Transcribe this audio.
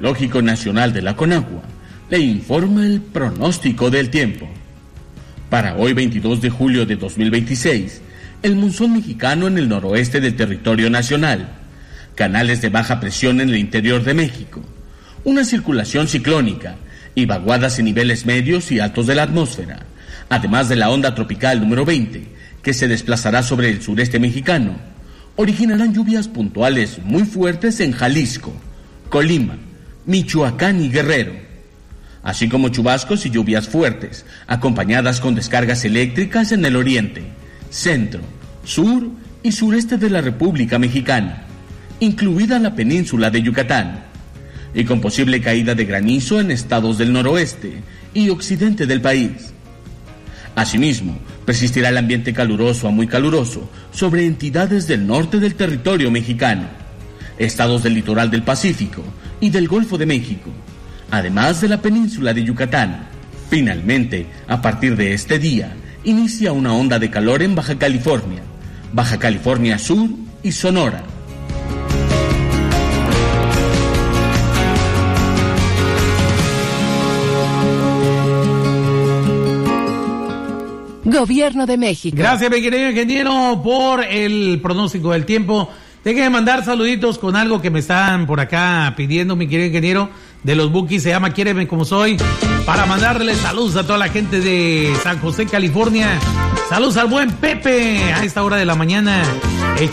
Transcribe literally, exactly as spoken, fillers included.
Meteorológico Nacional de la Conagua le informa el pronóstico del tiempo. Para hoy veintidós de julio de dos mil veintiséis, el monzón mexicano en el noroeste del territorio nacional, canales de baja presión en el interior de México, una circulación ciclónica y vaguadas en niveles medios y altos de la atmósfera, además de la onda tropical número veinte, que se desplazará sobre el sureste mexicano, originarán lluvias puntuales muy fuertes en Jalisco, Colima, Michoacán y Guerrero, así como chubascos y lluvias fuertes, acompañadas con descargas eléctricas en el oriente, centro, sur y sureste de la República Mexicana, incluida la península de Yucatán, y con posible caída de granizo en estados del noroeste y occidente del país. Asimismo, persistirá el ambiente caluroso a muy caluroso sobre entidades del norte del territorio mexicano, estados del litoral del Pacífico y del Golfo de México, además de la península de Yucatán. Finalmente, a partir de este día, inicia una onda de calor en Baja California, Baja California Sur y Sonora. Gobierno de México. Gracias, mi querido ingeniero, por el pronóstico del tiempo. Déjenme mandar saluditos con algo que me están por acá pidiendo, mi querido ingeniero, de los Bukis. Se llama Quiéreme Como Soy, para mandarle saludos a toda la gente de San José, California. Saludos al buen Pepe a esta hora de la mañana. El